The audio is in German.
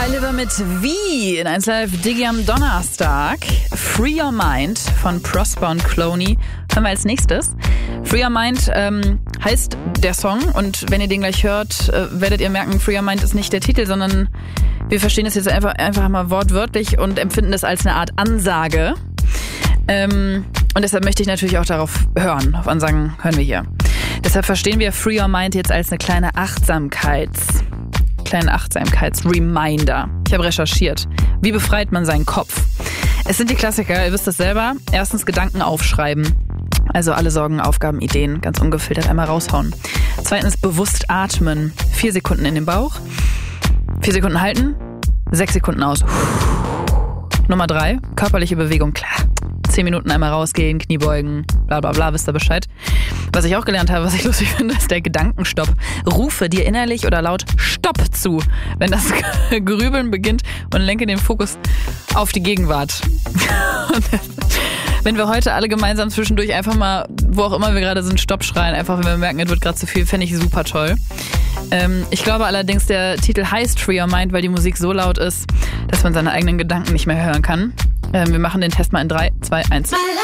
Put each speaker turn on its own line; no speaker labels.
Oliver mit Wie in 1 Live Diggi am Donnerstag. Free Your Mind von Prosper und Cloney hören wir als nächstes. Free Your Mind heißt der Song und wenn ihr den gleich hört, werdet ihr merken, Free Your Mind ist nicht der Titel, sondern wir verstehen es jetzt einfach mal wortwörtlich und empfinden es als eine Art Ansage. Und deshalb möchte ich natürlich auch darauf hören. Auf Ansagen hören wir hier. Deshalb verstehen wir Free Your Mind jetzt als eine kleine Achtsamkeits-Reminder. Ich habe recherchiert. Wie befreit man seinen Kopf? Es sind die Klassiker, ihr wisst es selber. Erstens Gedanken aufschreiben. Also alle Sorgen, Aufgaben, Ideen ganz ungefiltert einmal raushauen. Zweitens bewusst atmen. 4 Sekunden in den Bauch. 4 Sekunden halten. 6 Sekunden aus. Nummer 3, körperliche Bewegung, klar. 10 Minuten einmal rausgehen, Knie beugen, bla bla bla, wisst ihr Bescheid. Was ich auch gelernt habe, was ich lustig finde, ist der Gedankenstopp. Rufe dir innerlich oder laut Stopp zu, wenn das Grübeln beginnt und lenke den Fokus auf die Gegenwart. Wenn wir heute alle gemeinsam zwischendurch einfach mal, wo auch immer wir gerade sind, Stopp schreien, einfach wenn wir merken, es wird gerade zu viel, fände ich super toll. Ich glaube allerdings, der Titel heißt Free Your Mind, weil die Musik so laut ist, dass man seine eigenen Gedanken nicht mehr hören kann. Wir machen den Test mal in 3, 2, 1.